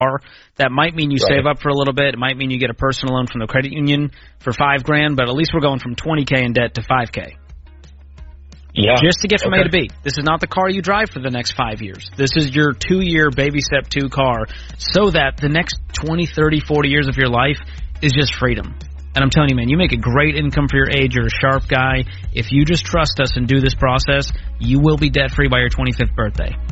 car. That might mean you save up for a little bit. It might mean you get a personal loan from the credit union for $5,000, but at least we're going from $20K in debt to $5K. Yeah. Just to get from A to B. This is not the car you drive for the next 5 years. This is your 2-year baby step 2 car, so that the next 20, 30, 40 years of your life is just freedom. And I'm telling you, man, you make a great income for your age. You're a sharp guy. If you just trust us and do this process, you will be debt-free by your 25th birthday.